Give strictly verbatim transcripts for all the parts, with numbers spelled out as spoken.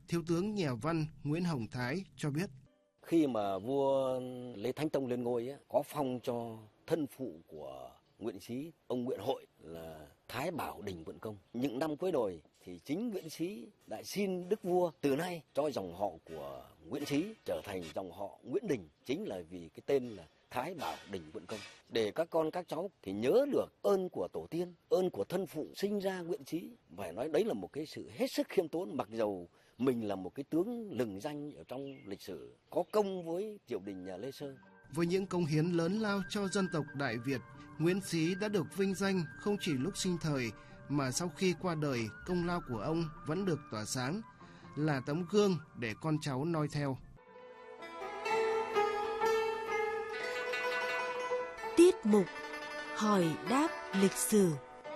Thiếu tướng nhà văn Nguyễn Hồng Thái cho biết. Khi mà vua Lê Thánh Tông lên ngôi ấy, có phong cho thân phụ của Nguyễn Xí, ông Nguyễn Hội là Thái Bảo Đình Vượng Công. Những năm cuối đời thì chính Nguyễn Xí đã xin đức vua từ nay cho dòng họ của Nguyễn Xí trở thành dòng họ Nguyễn Đình, chính là vì cái tên là Thái Bảo Đình Vượng Công, để các con các cháu thì nhớ được ơn của tổ tiên, ơn của thân phụ sinh ra Nguyễn Xí. Phải nói đấy là một cái sự hết sức khiêm tốn, mặc dầu mình là một cái tướng lừng danh ở trong lịch sử, có công với triều đình nhà Lê Sơ. Với những công hiến lớn lao cho dân tộc Đại Việt, Nguyễn Xí đã được vinh danh không chỉ lúc sinh thời mà sau khi qua đời, công lao của ông vẫn được tỏa sáng, là tấm gương để con cháu noi theo. Tiết mục Hỏi đáp lịch sử.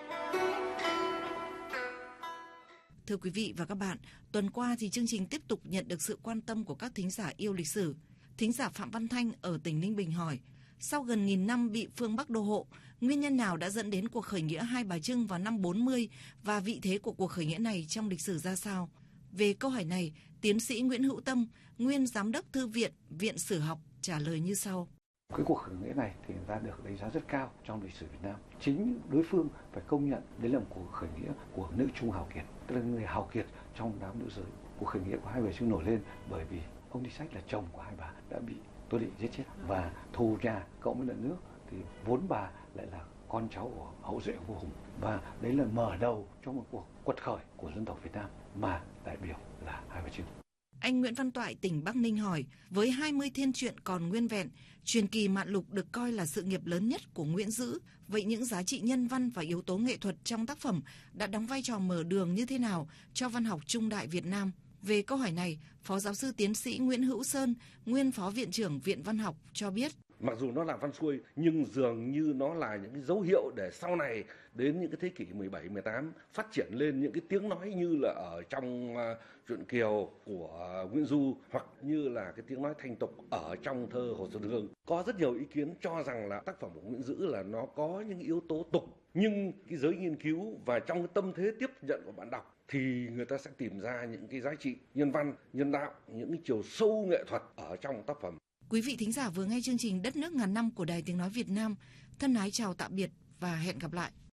Thưa quý vị và các bạn, tuần qua thì chương trình tiếp tục nhận được sự quan tâm của các thính giả yêu lịch sử. Thính giả Phạm Văn Thanh ở tỉnh Ninh Bình hỏi, sau gần nghìn năm bị phương Bắc đô hộ, nguyên nhân nào đã dẫn đến cuộc khởi nghĩa Hai Bà Trưng vào năm bốn mươi và vị thế của cuộc khởi nghĩa này trong lịch sử ra sao? Về câu hỏi này, tiến sĩ Nguyễn Hữu Tâm, nguyên giám đốc thư viện, Viện Sử học trả lời như sau. Cái cuộc khởi nghĩa này thì đã được đánh giá rất cao trong lịch sử Việt Nam. Chính đối phương phải công nhận đấy là một cuộc khởi nghĩa của nữ trung hào kiệt, tức là người hào kiệt trong đám nữ giới. Cuộc khởi nghĩa của Hai Bà Trưng nổi lên bởi vì ông Đi Sách là chồng của hai bà đã bị Tô Định giết chết, và thù nhà cộng với lợn nước thì vốn bà lại là con cháu của hậu duệ vua Hùng, và đấy là mở đầu cho một cuộc quật khởi của dân tộc Việt Nam mà đại biểu là Hai Bà Trưng. Anh Nguyễn Văn Toại, tỉnh Bắc Ninh hỏi, với hai mươi thiên truyện còn nguyên vẹn, truyền kỳ Mạn Lục được coi là sự nghiệp lớn nhất của Nguyễn Dữ. Vậy những giá trị nhân văn và yếu tố nghệ thuật trong tác phẩm đã đóng vai trò mở đường như thế nào cho văn học trung đại Việt Nam? Về câu hỏi này, Phó Giáo sư Tiến sĩ Nguyễn Hữu Sơn, nguyên Phó Viện trưởng Viện Văn học cho biết. Mặc dù nó là văn xuôi nhưng dường như nó là những cái dấu hiệu để sau này đến những cái thế kỷ mười bảy, mười tám phát triển lên những cái tiếng nói như là ở trong uh, truyện Kiều của uh, Nguyễn Du, hoặc như là cái tiếng nói thanh tục ở trong thơ Hồ Xuân Hương. Có rất nhiều ý kiến cho rằng là tác phẩm của Nguyễn Dữ là nó có những yếu tố tục, nhưng cái giới nghiên cứu và trong cái tâm thế tiếp nhận của bạn đọc thì người ta sẽ tìm ra những cái giá trị nhân văn, nhân đạo, những cái chiều sâu nghệ thuật ở trong tác phẩm. Quý vị thính giả vừa nghe chương trình Đất nước ngàn năm của Đài Tiếng nói Việt Nam. Thân ái chào tạm biệt và hẹn gặp lại.